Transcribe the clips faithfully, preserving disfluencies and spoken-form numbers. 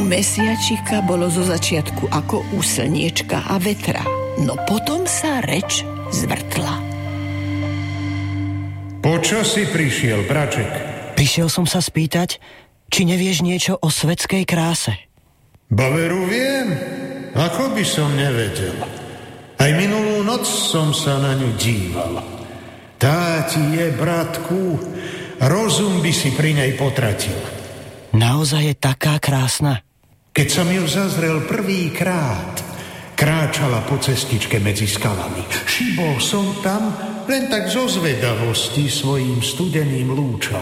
mesiačika bolo zo začiatku ako u slniečka a vetra, no potom sa reč zvrtla. Po čo si prišiel, braček? Prišiel som sa spýtať, či nevieš niečo o svetskej kráse. Baveru viem, ako by som nevedel. Aj minulú noc som sa na ňu díval. Tá ti je, bratku, rozum by si pri nej potratil. Naozaj je taká krásna? Keď som ju zazrel prvýkrát, kráčala po cestičke medzi skalami. Šibol som tam len tak zo zvedavosti svojím studeným lúčom.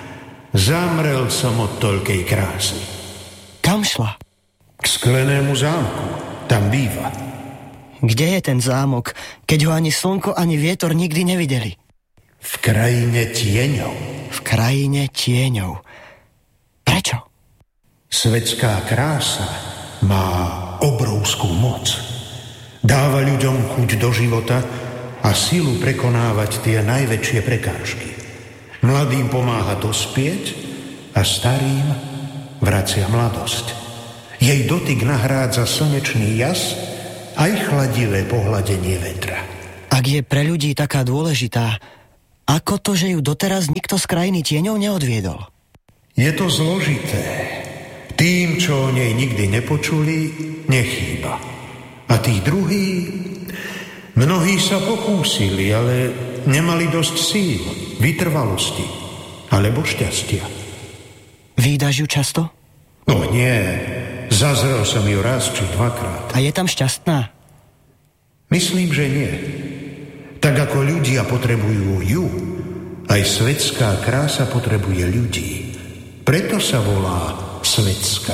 Zamrel som od toľkej krásy. Kam šla? K sklenému zámku. Tam býva. Kde je ten zámok, keď ho ani slnko, ani vietor nikdy nevideli? V krajine tieňov. V krajine tieňov. Prečo? Svetská krása má obrovskú moc. Dáva ľuďom chuť do života a silu prekonávať tie najväčšie prekážky. Mladým pomáha dospieť a starým vracia mladosť. Jej dotyk nahrádza slnečný jas aj chladivé pohľadenie vetra. Ak je pre ľudí taká dôležitá, ako to, že ju doteraz nikto z krajiny tieňov neodviedol? Je to zložité. Tým, čo o nej nikdy nepočuli, nechýba. A tí druhí, mnohí sa pokúsili, ale nemali dosť síl, vytrvalosti alebo šťastia. Vídaš ju často? No nie, zazrel som ju raz či dvakrát. A je tam šťastná? Myslím, že nie. Tak ako ľudia potrebujú ju, aj svetská krása potrebuje ľudí. Preto sa volá svetská.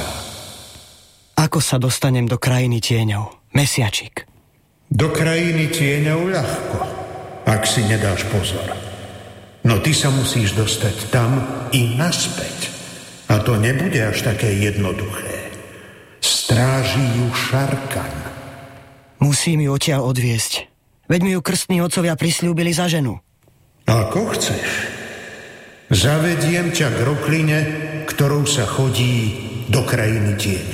Ako sa dostanem do krajiny tieňov, mesiačik? Do krajiny tieňov ľahko, ak si nedáš pozor. No ty sa musíš dostať tam i naspäť. A to nebude až také jednoduché. Stráži ju Šarkan. Musím ju odtiaľ odviesť. Veď mi ju krstní otcovia prisľúbili za ženu. Ako chceš. Zavediem ťa k rokline, ktorou sa chodí do krajiny tieňov.